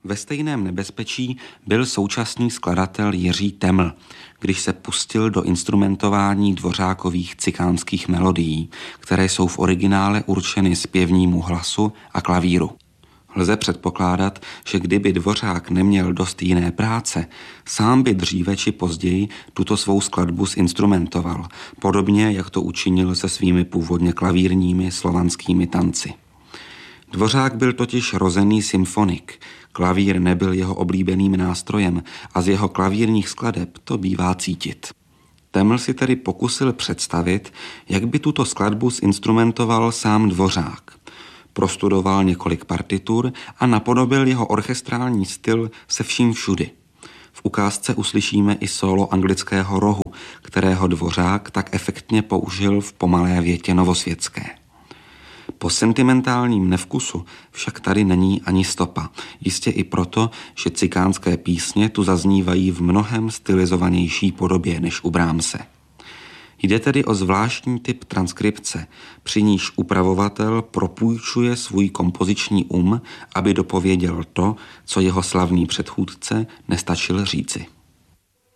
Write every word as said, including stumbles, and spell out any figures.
Ve stejném nebezpečí byl současný skladatel Jiří Teml, když se pustil do instrumentování dvořákových cikánských melodií, které jsou v originále určeny zpěvnímu hlasu a klavíru. Lze předpokládat, že kdyby Dvořák neměl dost jiné práce, sám by dříve či později tuto svou skladbu zinstrumentoval, podobně jak to učinil se svými původně klavírními slovanskými tanci. Dvořák byl totiž rozený symfonik, klavír nebyl jeho oblíbeným nástrojem a z jeho klavírních skladeb to bývá cítit. Teml si tedy pokusil představit, jak by tuto skladbu zinstrumentoval sám Dvořák. Prostudoval několik partitur a napodobil jeho orchestrální styl se vším všudy. V ukázce uslyšíme i solo anglického rohu, kterého Dvořák tak efektně použil v pomalé větě Novosvětské. Po sentimentálním nevkusu však tady není ani stopa, jistě i proto, že cikánské písně tu zaznívají v mnohem stylizovanější podobě než u Brahmse. Jde tedy o zvláštní typ transkripce, při níž upravovatel propůjčuje svůj kompoziční um, aby dopověděl to, co jeho slavný předchůdce nestačil říci.